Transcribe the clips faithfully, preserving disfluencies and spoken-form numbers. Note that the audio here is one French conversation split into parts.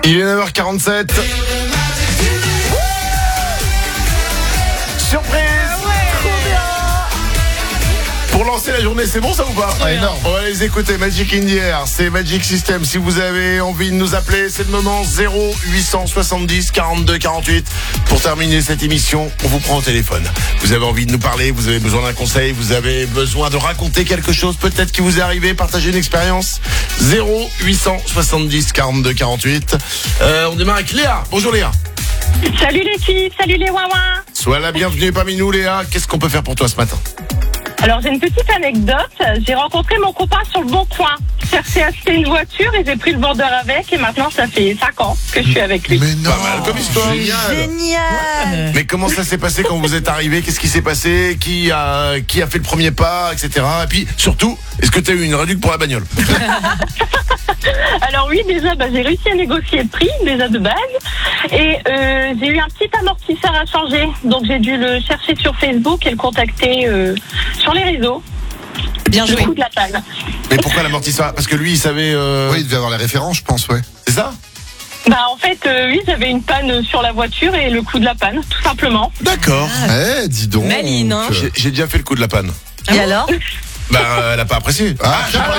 Il est neuf heures quarante-sept. Surprise. Pour lancer la journée, c'est bon ça ou pas? Ouais, énorme. On va les écouter. Magic in the Air, c'est Magic System. Si vous avez envie de nous appeler, c'est le moment. Zéro huit cent soixante-dix quarante-deux quarante-huit. Pour terminer cette émission, on vous prend au téléphone. Vous avez envie de nous parler, vous avez besoin d'un conseil, vous avez besoin de raconter quelque chose peut-être qui vous est arrivé, partager une expérience. Zéro huit cent soixante-dix quarante-deux quarante-huit. Euh, on démarre avec Léa. Bonjour Léa. Salut l'équipe, salut les Wawa. Sois la bienvenue parmi nous Léa. Qu'est-ce qu'on peut faire pour toi ce matin? Alors j'ai une petite anecdote, j'ai rencontré mon copain sur le bon coin. Je cherchais à acheter une voiture et j'ai pris le vendeur avec et maintenant ça fait cinq ans que je suis avec lui. Mais non. Pas mal comme histoire. Génial. Mais comment ça s'est passé quand vous êtes arrivé? Qu'est-ce qui s'est passé? Qui a, qui a fait le premier pas, et cetera. Et puis, surtout, est-ce que tu as eu une réduction pour la bagnole? Alors oui, déjà bah, j'ai réussi à négocier le prix, déjà de base. Et euh, j'ai eu un petit amortisseur à changer. Donc j'ai dû le chercher sur Facebook et le contacter euh, sur les réseaux. Bien joué. Le coup de la panne. Mais pourquoi l'amortisseur? Parce que lui, il savait... Euh... Oui, il devait avoir les références, je pense, ouais. C'est ça? Bah en fait, euh, oui, j'avais une panne sur la voiture et le coup de la panne, tout simplement. D'accord. Eh, dis donc. Maline, hein. J'ai, j'ai déjà fait le coup de la panne. Et alors? Bah, euh, elle a pas apprécié. Ah, j'ai parlé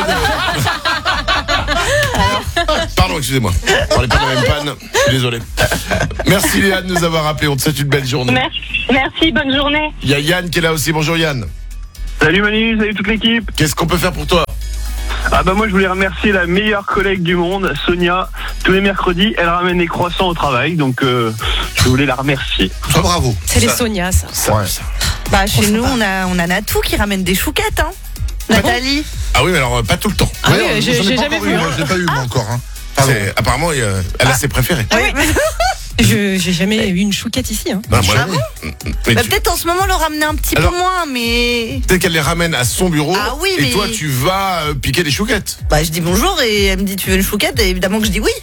de... Pardon, excusez-moi. On parlait pas de la même panne. Je suis désolé. Merci Léa de nous avoir appelé. On te souhaite une belle journée. Merci, merci, bonne journée. Il y a Yann qui est là aussi. Bonjour Yann. Salut Manu, salut toute l'équipe. Qu'est-ce qu'on peut faire pour toi? Ah bah moi je voulais remercier la meilleure collègue du monde, Sonia. Tous les mercredis, elle ramène des croissants au travail, donc euh, je voulais la remercier. Ah, bravo. C'est les Ça. Sonia, ça. Ça, Ouais. ça. Bah chez nous on a on a Natou qui ramène des chouquettes hein. Nathalie. Ah oui, mais alors, euh, pas tout le temps. Ah oui, on- j'ai- j'en ai j'ai pas jamais encore vu, eu, hein. moi, je l'ai pas eu, moi, encore. Hein. Pardon. C'est- apparemment, il y a- elle a ses préférés. Ah oui. Je j'ai jamais eu une chouquette ici. Hein. Bah, moi, mais Bah, tu- peut-être en ce moment le ramener un petit Alors- peu moins mais peut-être qu'elle les ramène à son bureau. Ah oui, et mais- toi, tu vas euh, piquer des chouquettes. bah je dis bonjour et elle me dit tu veux une chouquette et évidemment que je dis oui.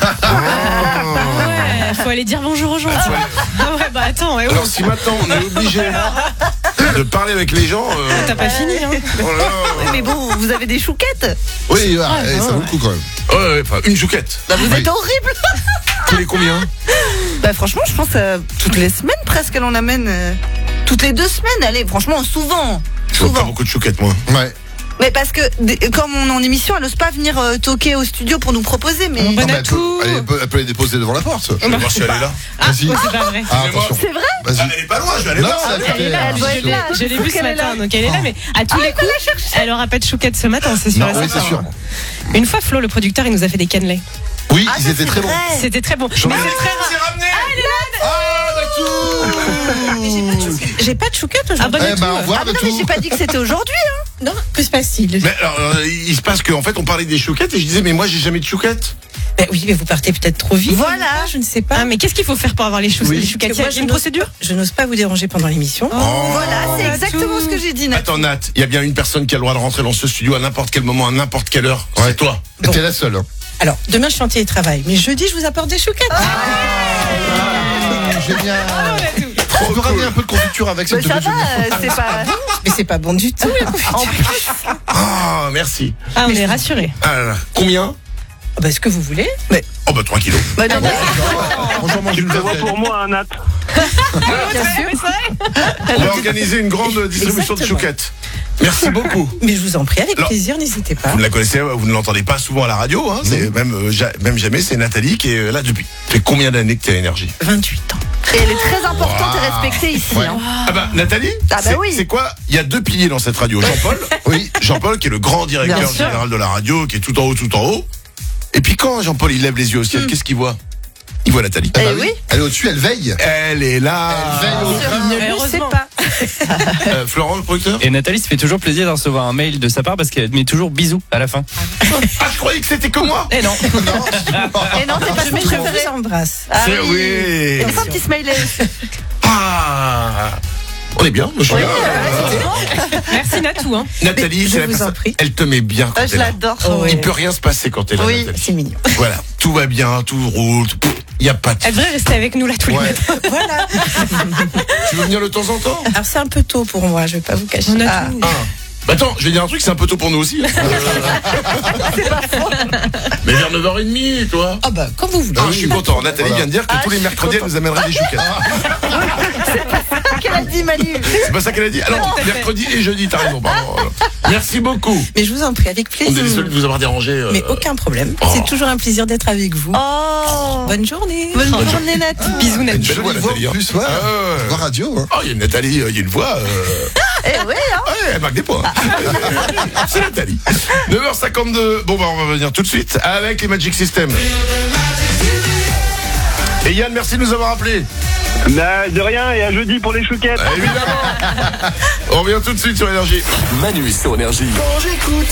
Ouais, faut aller dire bonjour aux gens. Ah, ouais. Ah ouais, bah attends, ouais, Alors, si maintenant on est obligé de parler avec les gens. euh, t'as pas fini, hein. oh là là. Mais bon vous avez des chouquettes. Oui, ouais, Ah, eh, non, ça vaut ouais. le coup quand même. Ouais, ouais, enfin, une chouquette. Bah vous Oui. êtes horrible. Tous les combien? Bah franchement je pense euh, toutes les semaines presque elle en amène euh, toutes les deux semaines. Allez franchement souvent. Je vois pas Souvent. beaucoup de chouquettes, moi. Ouais. Mais parce que d- comme on est en émission elle n'ose pas venir euh, toquer au studio pour nous proposer mais. Bon, Non, mais elle, Natou. peut, elle, peut, elle peut les déposer devant la porte. Je vais voir si elle est là. Vas-y. Oh, c'est pas vrai. Ah, Excusez-moi. attention. C'est vrai. Ah, Vas-y. elle est pas loin, je vais aller Non, voir. c'est à ça. côté. Elle est là, elle doit Je être l'ai là. je l'ai Je vu trouve ce qu'elle est matin, là. donc elle est là, mais à tous les coups, elle aura pas de chouquette ce matin, c'est sûr. Non, et oui, certain. c'est sûr. Une fois, Flo, le producteur, il nous a fait des cannelés. Oui, Ah, ils ça, étaient c'est très bons. vrai. C'était très bon. J'en ai Mais c'est très c'est rare. ramené. Ah, Natou. J'ai pas de chouquette aujourd'hui. Ah, Eh bah, ben, au revoir, Ah bah non Natou. mais j'ai pas dit que c'était aujourd'hui hein. non, que se passe-t-il? Mais alors, euh, il se passe qu'en fait, on parlait des chouquettes et je disais, mais moi, j'ai jamais de chouquettes. Ben oui, mais vous partez peut-être trop vite. Voilà. Je ne sais pas. Ah, mais qu'est-ce qu'il faut faire pour avoir les, chou- les chouquettes? Il y a une procédure? Je n'ose pas vous déranger pendant l'émission. Oh. Voilà c'est Natou. exactement ce que j'ai dit Nat. Attends, Nat, il y a bien une personne qui a le droit de rentrer dans ce studio à n'importe quel moment, à n'importe quelle heure. Ouais. C'est toi. Et t'es la seule. Hein. Alors, demain, je suis en télétravail, mais jeudi, je vous apporte des chouquettes. Ah, génial. On peut ramener un peu de confiture avec Bah, cette ça petite va euh, c'est pas. Mais c'est pas bon du tout, la confiture. En plus. Ah, merci. Ah, on est rassurés. Ah là là. Combien? Ah bah, ce que vous voulez. Oh, bah, trois kilos. Bah, non, bah, Bonjour, mange Tu une le vois verre. pour moi, hein, Nat. Bien sûr. On va organiser une grande distribution de Exactement. chouquettes. Merci beaucoup. Mais je vous en prie, avec Alors, plaisir, n'hésitez pas. Vous ne la connaissez, vous ne l'entendez pas souvent à la radio, hein. C'est même, euh, ja- même jamais, c'est Nathalie qui est là depuis. Ça fait combien d'années que tu as énergie? vingt-huit ans. et elle est très importante et respectée ici Ouais. hein. Ah bah, Nathalie? Ah bah c'est, oui. c'est quoi? Il y a deux piliers dans cette radio. Jean-Paul? Oui. Jean-Paul qui est le grand directeur Bien sûr. général de la radio, qui est tout en haut, tout en haut. Et puis quand Jean-Paul il lève les yeux au ciel, qu'est-ce qu'il voit? Il voit Nathalie. Eh bah Eh oui. Elle est au-dessus, elle veille. Elle est là. Elle veille au grain. Ne le sais Heureusement. pas. Euh, Florent, le producteur? Et Nathalie se fait toujours plaisir de recevoir un mail de sa part parce qu'elle met toujours bisous à la fin. Ah, je croyais que c'était que moi. Eh non. Et non c'est pas Je son me préféré. vous embrasse. Ah C'est oui. oui. Et enfin un petit smiley. Ah. On est bien. Je suis là. Merci Natou. Hein. Nathalie, Je c'est la vous en personne. prie. Elle te met bien quand Ah, t'es je là. l'adore. Oh, Il ouais. peut rien se passer quand t'es là, Oui. Nathalie. C'est mignon. Voilà, tout va bien, tout roule. Il y a pas de. Elle devrait rester avec nous là tous les Ouais. matins. Voilà. Tu veux venir de temps en temps? Alors, c'est un peu tôt pour moi, je vais pas vous cacher. On a Ah. tout. Ah. Bah attends, je vais dire un truc, c'est un peu tôt pour nous aussi. Euh... Mais vers neuf heures trente, toi. Ah bah, comme vous voulez. Ah, je suis content. Nathalie Voilà. vient de dire que Ah, tous les je suis mercredis, elle nous amènerait des chouquettes. Qu'elle a dit, Manu. C'est pas ça qu'elle a dit. Alors, mercredi et jeudi, t'as raison, pardon. Merci beaucoup. Mais je vous en prie, avec On est plaisir. désolé de vous avoir dérangé. euh, Mais aucun problème. Oh. C'est toujours un plaisir d'être avec vous. Oh. Bonne journée. Bonne journée, Nat. Bisous, Nat. Une belle Jolie voix, voix Nathalie. en hein. plus, ouais. Ah, ouais. Voix radio, hein. Oh, il y a une Nathalie, euh, il y a une voix. Euh... Eh ouais, hein. Ouais, elle marque des points. C'est Nathalie. neuf heures cinquante-deux. Bon, bah, on va venir tout de suite avec les Magic System. Et Yann, merci de nous avoir appelés. Bah, de rien, et à jeudi pour les chouquettes. Évidemment. On revient tout de suite sur Énergie. Manu sur Énergie.